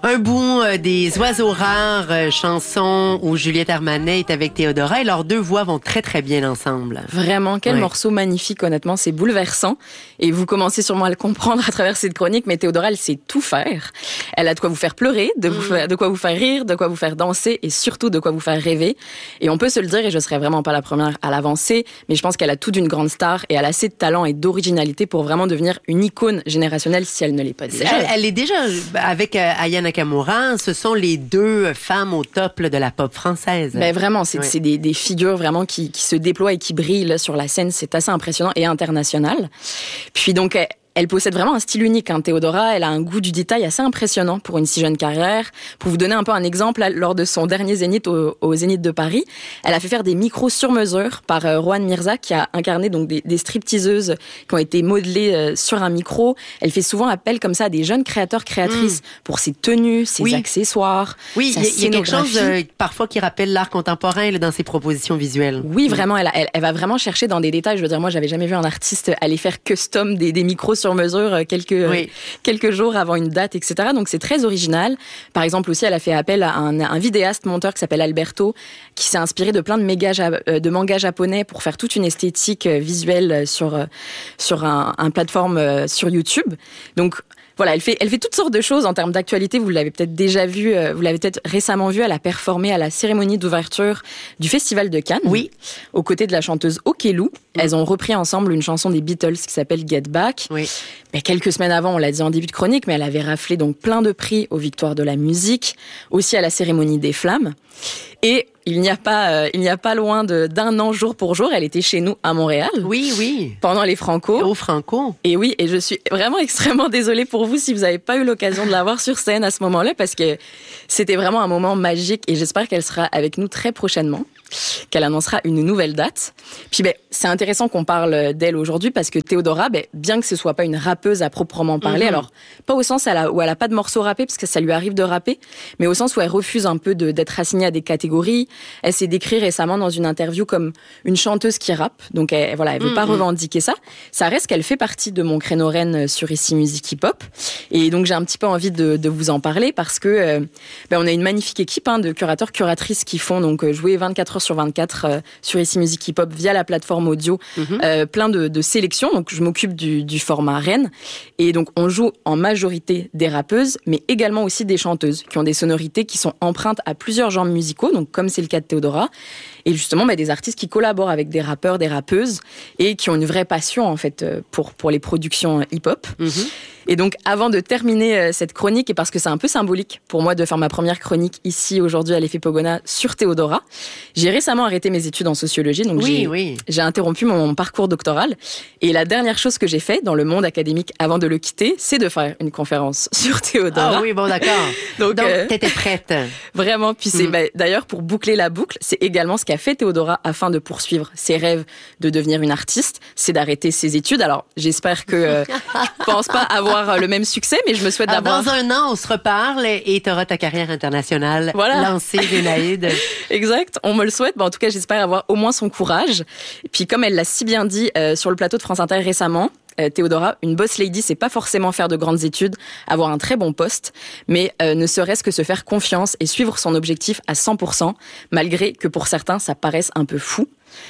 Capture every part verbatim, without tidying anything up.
Un bout euh, des Oiseaux rares, euh, chanson où Juliette Armanet est avec Théodora et leurs deux voix vont très très bien ensemble. Vraiment, quel ouais. morceau magnifique, honnêtement, c'est bouleversant. Et vous commencez sûrement à le comprendre à travers cette chronique, mais Théodora, elle sait tout faire. Elle a de quoi vous faire pleurer, de, vous faire, de quoi vous faire rire, de quoi vous faire danser et surtout de quoi vous faire rêver. Et on peut se le dire, et je serais vraiment pas la première à l'avancer, mais je pense qu'elle a tout d'une grande star et elle a assez de talent et d'originalité pour vraiment devenir une icône générationnelle si elle ne l'est pas déjà. Elle, elle est déjà avec euh, Aya Nakamura, ce sont les deux femmes au top là, de la pop française. Ben vraiment, c'est, ouais. c'est des, des figures vraiment qui, qui se déploient et qui brillent là, sur la scène. C'est assez impressionnant et international. Puis donc, elle, elle possède vraiment un style unique, hein, Théodora. Elle a un goût du détail assez impressionnant pour une si jeune carrière. Pour vous donner un peu un exemple, là, lors de son dernier Zénith au, au Zénith de Paris, elle a fait faire des micros sur mesure par euh, Rohan Mirza, qui a incarné donc des, des stripteaseuses qui ont été modelées euh, sur un micro. Elle fait souvent appel comme ça à des jeunes créateurs, créatrices mmh. pour ses tenues, ses oui. accessoires, oui, sa il y a quelque chose scénographie. euh, parfois qui rappelle l'art contemporain là, dans ses propositions visuelles. Oui, vraiment, elle, elle, elle va vraiment chercher dans des détails. Je veux dire, moi, j'avais jamais vu un artiste aller faire custom des, des micros sur mesure euh, quelques, oui. euh, quelques jours avant une date, et cetera. Donc, c'est très original. Par exemple, aussi, elle a fait appel à un, un vidéaste monteur qui s'appelle Alberto, qui s'est inspiré de plein de, méga, de mangas japonais pour faire toute une esthétique visuelle sur, sur un, un plateforme sur YouTube. Donc, voilà, elle fait, elle fait toutes sortes de choses en termes d'actualité. Vous l'avez peut-être déjà vu, vous l'avez peut-être récemment vu. Elle a performé à la cérémonie d'ouverture du Festival de Cannes. Oui. Aux côtés de la chanteuse Okelou. Mm. Elles ont repris ensemble une chanson des Beatles qui s'appelle Get Back. Oui. Mais quelques semaines avant, on l'a dit en début de chronique, mais elle avait raflé donc plein de prix aux Victoires de la musique, aussi à la cérémonie des Flammes. Et il n'y a pas, euh, il n'y a pas loin de, d'un an jour pour jour, elle était chez nous à Montréal. Oui, oui. Pendant les Franco. Au Franco. Et oui, et je suis vraiment extrêmement désolée pour vous si vous n'avez pas eu l'occasion de la voir sur scène à ce moment-là, parce que c'était vraiment un moment magique et j'espère qu'elle sera avec nous très prochainement, qu'elle annoncera une nouvelle date. Puis ben, c'est intéressant qu'on parle d'elle aujourd'hui parce que Théodora, ben, bien que ce soit pas une rappeuse à proprement parler, mm-hmm. alors pas au sens où elle a pas de morceaux rappés parce que ça lui arrive de rapper, mais au sens où elle refuse un peu de, d'être assignée à des catégories. Elle s'est décrite récemment dans une interview comme une chanteuse qui rappe, donc elle, voilà, elle veut mm-hmm. pas revendiquer ça. Ça reste qu'elle fait partie de mon créneau reine sur Ici Musique Hip Hop, et donc j'ai un petit peu envie de, de vous en parler parce que euh, ben, on a une magnifique équipe hein, de curateurs, curatrices qui font donc jouer vingt-quatre heures sur vingt-quatre euh, sur Ici Musique Hip Hop via la plateforme audio, mm-hmm. euh, plein de, de sélections. Donc je m'occupe du, du format reine, et donc on joue en majorité des rappeuses, mais également aussi des chanteuses qui ont des sonorités qui sont empreintes à plusieurs genres musicaux, donc comme c'est le cas de Théodora, et justement bah, des artistes qui collaborent avec des rappeurs, des rappeuses, et qui ont une vraie passion en fait pour pour les productions hip-hop. Mm-hmm. Et donc, avant de terminer cette chronique, et parce que c'est un peu symbolique pour moi de faire ma première chronique ici, aujourd'hui, à l'Effet Pogona, sur Théodora, j'ai récemment arrêté mes études en sociologie, donc oui, j'ai, oui. j'ai interrompu mon parcours doctoral. Et la dernière chose que j'ai fait dans le monde académique avant de le quitter, c'est de faire une conférence sur Théodora. Ah oui, bon, d'accord. donc, donc euh, t'étais prête. Vraiment. Puis c'est, mm. bah, d'ailleurs, pour boucler la boucle, c'est également ce qu'a fait Théodora afin de poursuivre ses rêves de devenir une artiste, c'est d'arrêter ses études. Alors, j'espère que euh, je pense pas avoir le même succès, mais je me souhaite Alors, d'avoir... Dans un an, on se reparle et tu auras ta carrière internationale voilà. lancée, Zénaïde. Exact, on me le souhaite. Bon, en tout cas, j'espère avoir au moins son courage. Et puis, comme elle l'a si bien dit euh, sur le plateau de France Inter récemment, euh, Théodora, une boss lady, c'est pas forcément faire de grandes études, avoir un très bon poste, mais euh, ne serait-ce que se faire confiance et suivre son objectif à cent pour cent, malgré que pour certains, ça paraisse un peu fou.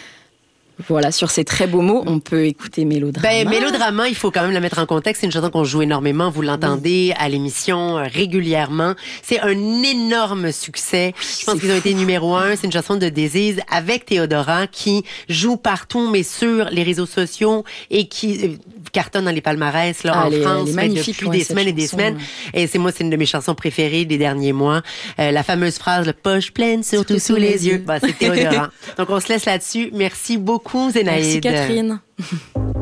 Voilà, sur ces très beaux mots, on peut écouter Mélodrama. Ben, Mélodrama, il faut quand même la mettre en contexte. C'est une chanson qu'on joue énormément. Vous l'entendez oui. à l'émission euh, régulièrement. C'est un énorme succès. Je pense c'est qu'ils ont fou. été numéro un. C'est une chanson de Désise avec Théodora qui joue partout, mais sur les réseaux sociaux et qui euh, cartonne dans les palmarès là, ah, en les, France les magnifiques, depuis ouais, des semaines chanson, et des semaines. Ouais. Et c'est moi, c'est une de mes chansons préférées des derniers mois. Euh, la fameuse phrase, le poche pleine, surtout sous, sous les, les yeux. yeux. Ben, c'est Théodora. Donc, on se laisse là-dessus. Merci beaucoup, Zénaïde. Merci, Catherine.